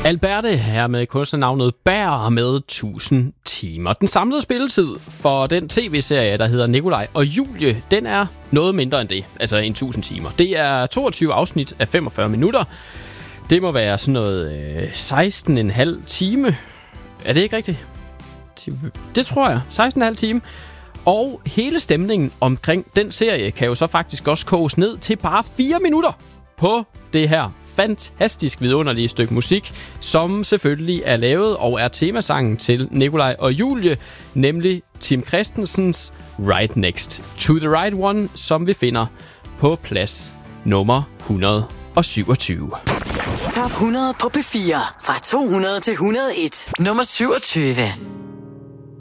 Alberte her med kunstnernavnet Bær med 1000 timer. Den samlede spilletid for den tv-serie, der hedder Nikolaj og Julie, den er noget mindre end det, altså 1000 timer. Det er 22 afsnit af 45 minutter. Det må være sådan noget 16,5 time. Er det ikke rigtigt? Det tror jeg. 16,5 time. Og hele stemningen omkring den serie kan jo så faktisk også koges ned til bare 4 minutter på det her fantastisk vidunderlige stykke musik, som selvfølgelig er lavet og er temasangen til Nikolaj og Julie, nemlig Tim Christensens Right Next to the Right One, som vi finder på plads nummer 127. Top 100 på P4 fra 200 til 101. Nummer 27.